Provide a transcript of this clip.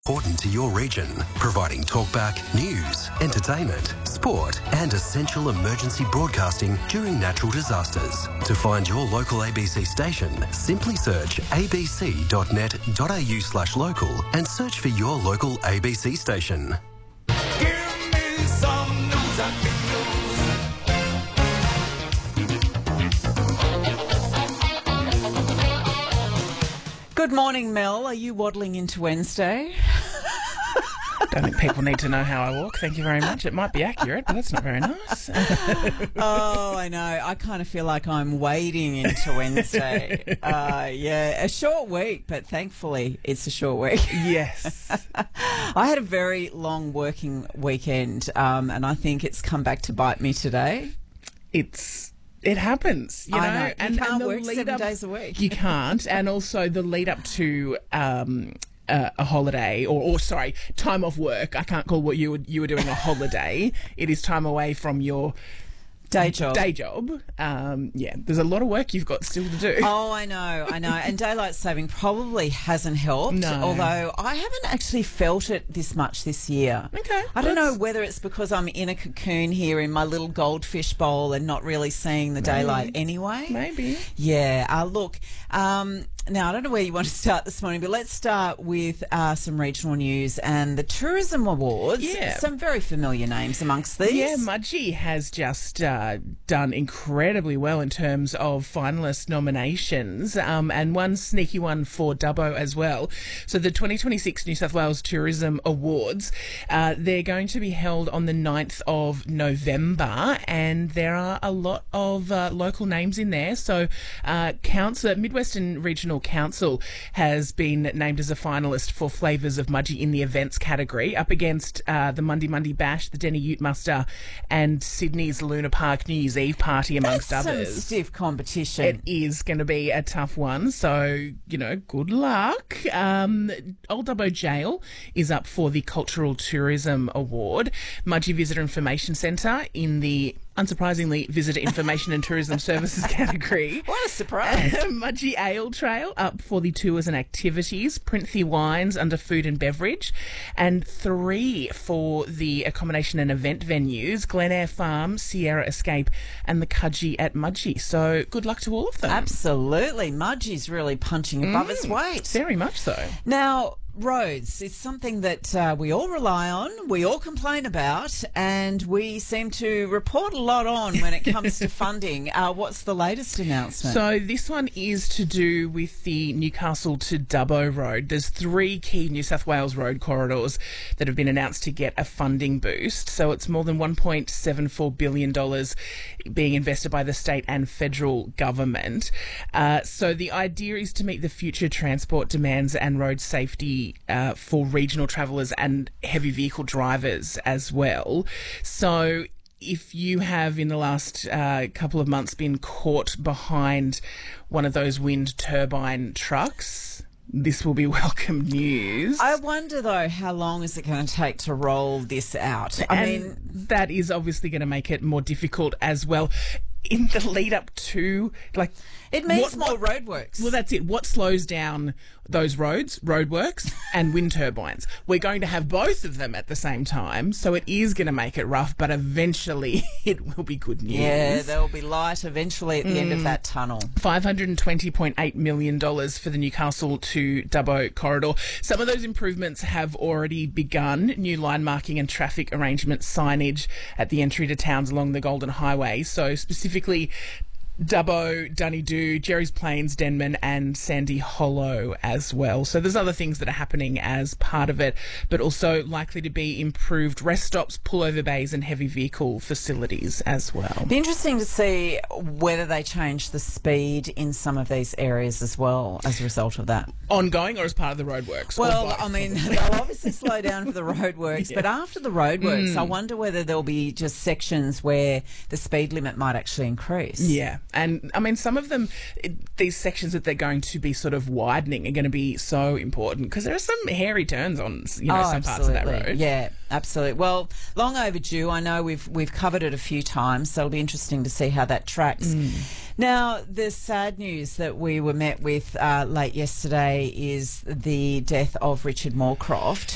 Important to your region, providing talkback, news, entertainment, sport and essential emergency broadcasting during natural disasters. To find your local ABC station, simply search abc.net.au/local and search for your local ABC station. Give me some news I can use. Good morning, Mel. Are you waddling into Wednesday? I don't think people need to know how I walk. Thank you very much. It might be accurate, but that's not very nice. Oh, I know. I kind of feel like I'm wading into Wednesday. Yeah, a short week, but thankfully it's a short week. Yes. I had a very long working weekend, and I think it's come back to bite me today. It happens, you know. I know. You and can't the work lead 7 up, days a week. You can't. And also the lead up to a holiday or sorry, time off work. I can't call what you were doing a holiday. It is time away from your Day job. Yeah, there's a lot of work you've got still to do. Oh, I know. And daylight saving probably hasn't helped, No. although I haven't actually felt it this much this year. Okay. I don't know whether it's because I'm in a cocoon here in my little goldfish bowl and not really seeing the daylight anyway. Maybe. Yeah. Look, now, I don't know where you want to start this morning, but let's start with some regional news and the Tourism Awards. Yeah. Some very familiar names amongst these. Yeah, Mudgee has just done incredibly well in terms of finalist nominations, and one sneaky one for Dubbo as well. So the 2026 New South Wales Tourism Awards, they're going to be held on the 9th of November, and there are a lot of local names in there. So Midwestern Regional Council has been named as a finalist for Flavours of Mudgee in the events category, up against the Monday Bash, the Denny Ute Muster, and Sydney's Luna Park New Year's Eve party, amongst That's others. some stiff competition. It is going to be a tough one, so, you know, good luck. Old Dubbo Jail is up for the Cultural Tourism Award. Mudgee Visitor Information Centre in the, unsurprisingly, Visitor Information and Tourism Services category. What a surprise. Mudgee Ale Trail up for the Tours and Activities. Printhy Wines under Food and Beverage. And 3 for the accommodation and event venues. Glenair Farm, Sierra Escape and the Cudgee at Mudgee. So good luck to all of them. Absolutely. Mudgee's really punching above its weight. Very much so. Now, roads is something that we all rely on, we all complain about, and we seem to report a lot on when it comes to funding. What's the latest announcement? So this one is to do with the Newcastle to Dubbo Road. There's 3 key New South Wales road corridors that have been announced to get a funding boost. So it's more than $1.74 billion being invested by the state and federal government. So the idea is to meet the future transport demands and road safety for regional travellers and heavy vehicle drivers as well. So if you have in the last couple of months been caught behind one of those wind turbine trucks, this will be welcome news. I wonder, though, how long is it going to take to roll this out? I mean, that is obviously going to make it more difficult as well. In the lead up to, like... It means more roadworks. Well, that's it. What slows down those roadworks and wind turbines? We're going to have both of them at the same time, so it is going to make it rough, but eventually it will be good news. Yeah, there will be light eventually at the end of that tunnel. $520.8 million for the Newcastle to Dubbo corridor. Some of those improvements have already begun. New line marking and traffic arrangement signage at the entry to towns along the Golden Highway. So specifically Dubbo, Dunedoo, Jerry's Plains, Denman and Sandy Hollow as well. So there's other things that are happening as part of it, but also likely to be improved rest stops, pullover bays and heavy vehicle facilities as well. Be interesting to see whether they change the speed in some of these areas as well as a result of that. Ongoing or as part of the roadworks? Well, I mean, they'll obviously slow down for the roadworks, but after the roadworks, I wonder whether there'll be just sections where the speed limit might actually increase. Yeah. And I mean, some of them, these sections that they're going to be sort of widening are going to be so important because there are some hairy turns on, you know, some parts of that road. Yeah, absolutely. Well, long overdue. I know we've covered it a few times, so it'll be interesting to see how that tracks. Now, the sad news that we were met with late yesterday is the death of Richard Moorcroft.